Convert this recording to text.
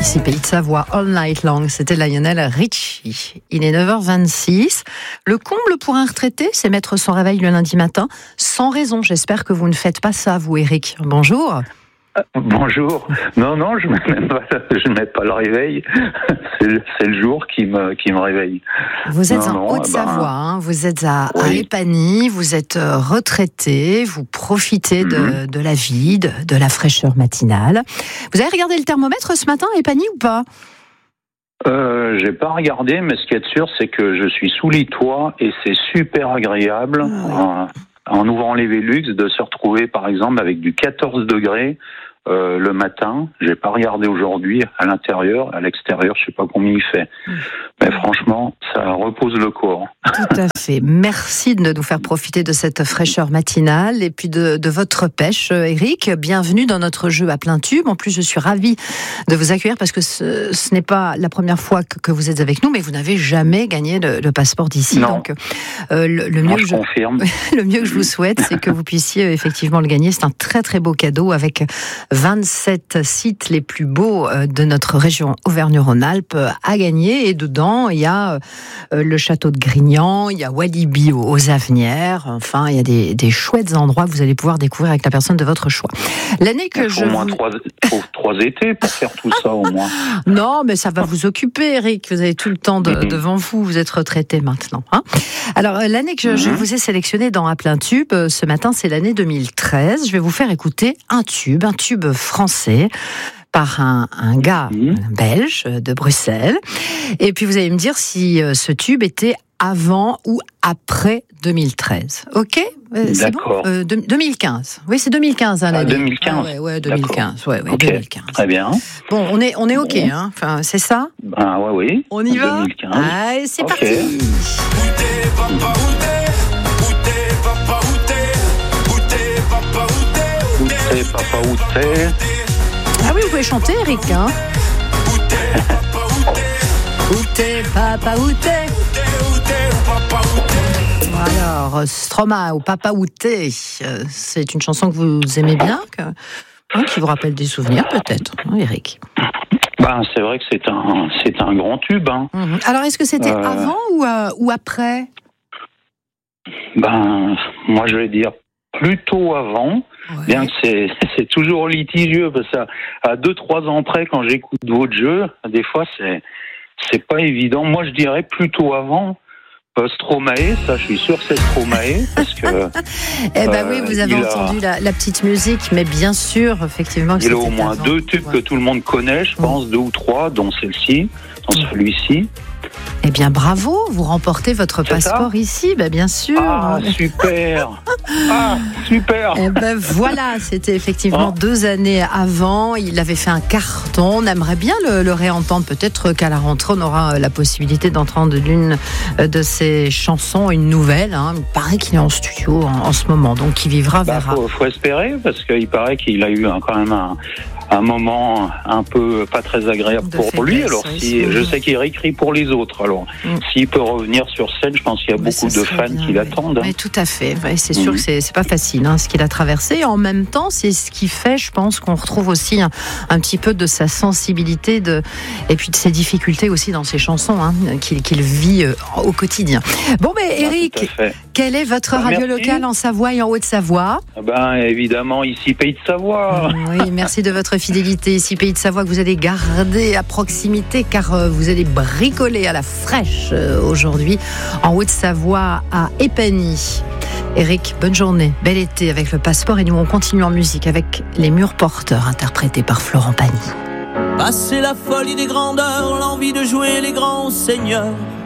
Ici Pays de Savoie, All Night Long, c'était Lionel Richie. Il est 9h26. Le comble pour un retraité, c'est mettre son réveil le lundi matin, sans raison. J'espère que vous ne faites pas ça, vous, Eric. Bonjour. Bonjour. Non, je ne mets pas le réveil. C'est le jour qui me réveille. Vous êtes en Haute-Savoie, vous êtes à Épagny, vous êtes retraité, vous profitez de la vie, de la fraîcheur matinale. Vous avez regardé le thermomètre ce matin à Épagny ou pas ? J'ai pas regardé, mais ce qui est sûr, c'est que je suis sous les toits et c'est super agréable. En ouvrant les Velux, de se retrouver par exemple avec du 14 degrés le matin. J'ai pas regardé aujourd'hui à l'intérieur, à l'extérieur, je sais pas combien il fait. Mais franchement, ça repose le corps. Tout à fait. Merci de nous faire profiter de cette fraîcheur matinale et puis de votre pêche, Eric. Bienvenue dans notre jeu à plein tube. En plus, je suis ravie de vous accueillir parce que ce n'est pas la première fois que vous êtes avec nous, mais vous n'avez jamais gagné le passeport d'ici. Non. Donc, le mieux que je vous souhaite, c'est que vous puissiez effectivement le gagner. C'est un très très beau cadeau avec 27 sites les plus beaux de notre région Auvergne-Rhône-Alpes à gagner. Et dedans, il y a le château de Grignan, il y a Walibi aux Avenières. Enfin, il y a des chouettes endroits que vous allez pouvoir découvrir avec la personne de votre choix. L'année que il faut trois étés pour faire tout ça au moins. Non, mais ça va vous occuper, Eric. Vous avez tout le temps devant vous. Vous êtes retraité maintenant. Alors, l'année que je vous ai sélectionné dans À plein tube, ce matin, c'est l'année 2013. Je vais vous faire écouter un tube français par un gars belge de Bruxelles. Et puis vous allez me dire si ce tube était avant ou après 2013. Ok ? D'accord. Bon 2015. Oui, c'est 2015 l'année. 2015. Ah, ouais, 2015. Ouais, okay. 2015. Très bien. Bon, on est ok, hein. Enfin, c'est ça ? Ah oui. On y va ? 2015. Allez, c'est parti. Papa, où t'es ? Ah oui, vous pouvez chanter, Eric, hein. Où t'es, papa, où t'es ? Alors, Stromae ou Papa où t'es, c'est une chanson que vous aimez bien, qui vous rappelle des souvenirs, peut-être, Eric. C'est vrai que c'est un grand tube. Hein. Alors, est-ce que c'était avant ou après ? Moi, je vais dire plutôt avant. Ouais. Bien que c'est toujours litigieux, parce qu'à 2-3 ans près, quand j'écoute votre jeu, des fois, c'est pas évident. Moi, je dirais plutôt avant. Stromae, ça, je suis sûr que c'est Stromae, parce que... oui, vous avez entendu la petite musique, mais bien sûr, effectivement... Il y a au moins 2 tubes que tout le monde connaît, je pense, 2 ou 3, dont celui-ci. Eh bien, bravo, vous remportez votre passeport ici, bien sûr. Ah, super. Super. Voilà, c'était effectivement 2 années avant. Il avait fait un carton. On aimerait bien le réentendre. Peut-être qu'à la rentrée, on aura la possibilité d'entendre l'une de ses chansons, une nouvelle. Il paraît qu'il est en studio en ce moment, donc il vivra verra. Faut espérer, parce qu'il paraît qu'il a eu quand même un moment un peu pas très agréable pour lui. Alors, je sais qu'il réécrit pour les autres. Alors, s'il peut revenir sur scène, je pense qu'il y a beaucoup de fans qui l'attendent. Oui, tout à fait. C'est sûr que c'est pas facile ce qu'il a traversé. Et en même temps, c'est ce qui fait, je pense, qu'on retrouve aussi un petit peu de sa sensibilité et puis de ses difficultés aussi dans ses chansons qu'il vit au quotidien. Bon, Eric, quelle est votre radio locale en Savoie et en Haute-Savoie ? Évidemment, ici Pays de Savoie. Oui, merci de votre fidélité. Ici Pays de Savoie que vous allez garder à proximité, car vous allez bricoler à la fraîche aujourd'hui en Haute-Savoie à Épagny. Eric, bonne journée, bel été avec le passeport, et nous on continue en musique avec Les Murs Porteurs interprétés par Florent Pagny. Passer la folie des grandeurs, l'envie de jouer les grands seigneurs,